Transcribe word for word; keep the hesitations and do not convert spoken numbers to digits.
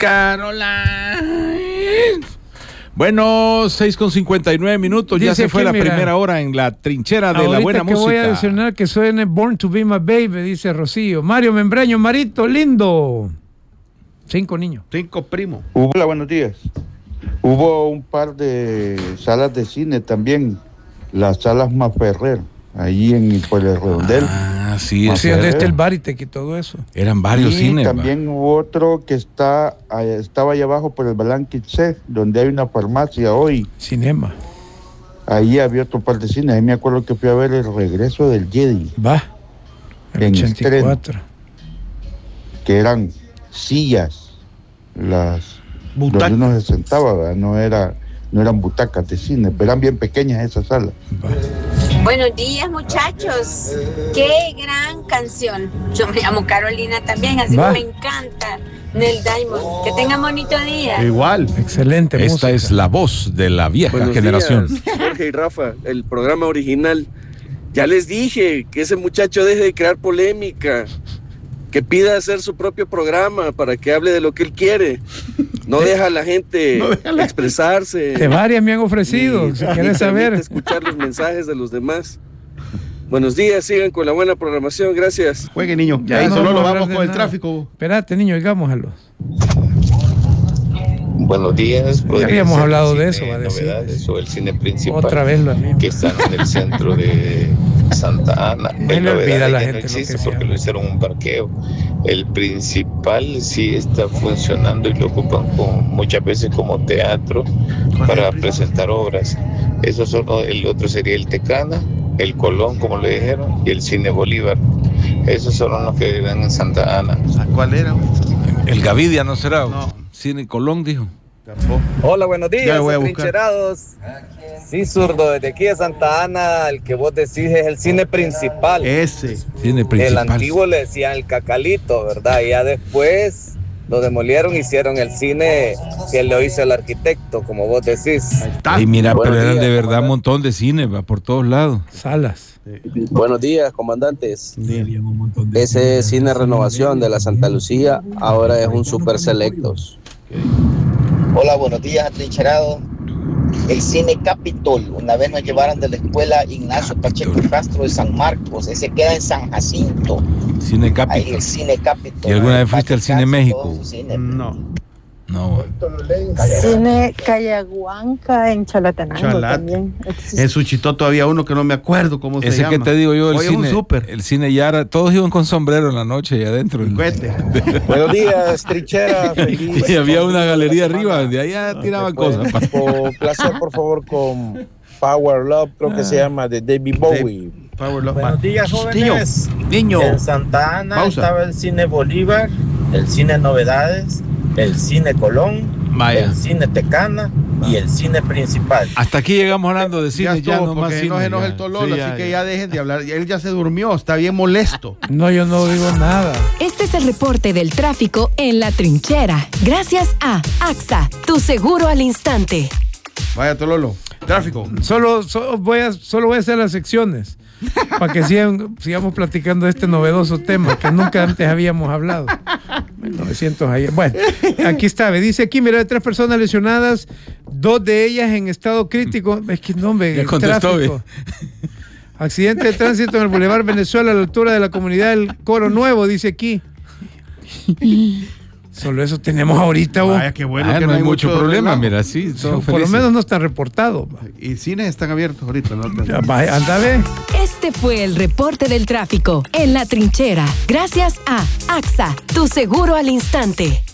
Caroline. Bueno, seis con cincuenta y nueve minutos. Dice ya se fue la mira, primera hora en la trinchera de la buena que música. Voy a adicionar que suene Born to Be My Baby, dice Rocío. Mario Membreño, Marito, lindo. Cinco niños. Cinco primos. Hola, buenos días. Hubo un par de salas de cine también. Las salas Maferrer, ahí en por el Redondel. Ah, sí. O sea, desde el Baritec y todo eso. Eran varios y cines. También va. Hubo otro que está estaba allá abajo por el Balanquitse, donde hay una farmacia hoy. Cinema. Ahí había otro par de cines. Ahí me acuerdo que fui a ver El Regreso del Jedi. Va. El en ochenta y cuatro. Estreno, que eran sillas, las Butaca. donde uno se sentaba, ¿verdad? No era, no eran butacas de cine, pero eran bien pequeñas esas salas. Va. Buenos días, muchachos. Qué gran canción. Yo me llamo Carolina también, así Va. que me encanta Neil Diamond. Que tengan bonito día. Igual. Excelente. Esta música. es la voz de la vieja Buenos generación. días, Jorge y Rafa, el programa original. Ya les dije que ese muchacho deje de crear polémica, que pida hacer su propio programa para que hable de lo que él quiere. No deja a la gente No deja a la- expresarse. De varias me han ofrecido, Ni- si ni quieres saber. permite escuchar los mensajes de los demás. Buenos días, sigan con la buena programación, gracias. Juegue, niño. Ya Ahí no solo vamos lo a vamos hablar con de el nada. tráfico. Espérate, niño, oigámoslo. Buenos días. Ya habíamos ser hablado el de cine eso, va a decir. Novedades o el cine principal. Otra vez lo mismo. Que están en el centro de Santa Ana. Me El le olvida Novedades a la ya gente no lo existe que se porque llama. lo hicieron un parqueo. El principal sí está funcionando y lo ocupan con, muchas veces como teatro para presentar obras. Esos son, el otro sería el Tecana, el Colón, como le dijeron, y el Cine Bolívar. Esos son los que viven en Santa Ana. ¿A cuál era? El Gavidia, ¿no será? No. Cine Colón, dijo. Hola, buenos Ya días, lo voy a buscar. trincherados. Sí, zurdo, desde aquí de Santa Ana, el que vos decís es el cine principal. Ese. Cine El principal. antiguo le decían el Cacalito, ¿verdad? Y ya después lo demolieron, hicieron el cine que lo hizo el arquitecto, como vos decís. Ay, mira, Buenos pero eran días, de verdad un comandante. montón de cine, va por todos lados. Salas. Buenos días, comandantes. Ese cine Renovación de la Santa Lucía ahora es un super selectos. Hola, buenos días, atrincherados. El cine Capitol, una vez nos llevaron de la escuela Ignacio Pacheco Castro de San Marcos, ese queda en San Jacinto, Cine ahí Capitol. el cine Capitol. ¿Y alguna ahí vez fuiste al Pacheco Cine Castro, México? todo su cine. No. No. Cine Cayaguanca en Chalatenango Chalate. también existe. En Suchitó todavía uno que no me acuerdo cómo se Ese llama. que te digo yo, el Hoy es un cine. súper. El cine Yara, todos iban con sombrero en la noche y adentro. Cuete. Buenos días, trinchera. Feliz. Y había una galería arriba, de allá tiraban cosas. Por placer, por favor, con Power Love, creo que se llama, de David Bowie. Power Love. Buenos días, jóvenes. Niño. En Santa Ana Pausa. estaba el cine Bolívar, el cine Novedades, el cine Colón, Vaya. el cine Tecana y el cine principal. Hasta aquí llegamos hablando de Ya cine, ya, estuvo, no más porque cine. no se enoja ya. el Tololo, Sí, así que ya dejen de hablar. Él ya se durmió, está bien molesto. No, yo no digo nada. Este es el reporte del tráfico en la trinchera. Gracias a AXA, tu seguro al instante. Vaya, Tololo. Tráfico. Solo, solo, voy a, solo voy a hacer las secciones para que sigan, sigamos platicando de este novedoso tema que nunca antes habíamos hablado. mil novecientos ayer. Bueno, aquí está. Me dice aquí, mira, hay tres personas lesionadas, dos de ellas en estado crítico. Es que no, hombre, Ya el contestó, tráfico. Accidente de tránsito en el Boulevard Venezuela a la altura de la comunidad del Coro Nuevo, dice aquí. Solo eso tenemos ahorita. vos. Vaya, qué bueno Ah, que no hay mucho problema, relajo. mira, sí. So, todos por lo felices. menos no está reportado. Y cines están abiertos ahorita, ¿no? Ya, vaya, anda a ver. Este fue el reporte del tráfico en la trinchera. Gracias a AXA, tu seguro al instante.